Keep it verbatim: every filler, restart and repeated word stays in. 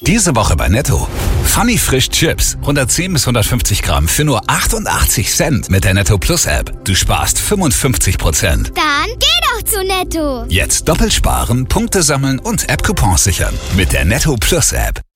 Diese Woche bei Netto. Funny Frisch Chips. hundertzehn bis hundertfünfzig Gramm für nur achtundachtzig Cent mit der Netto Plus App. Du sparst fünfundfünfzig Prozent. Dann geh doch zu Netto. Jetzt doppelt sparen, Punkte sammeln und App-Coupons sichern. Mit der Netto Plus App.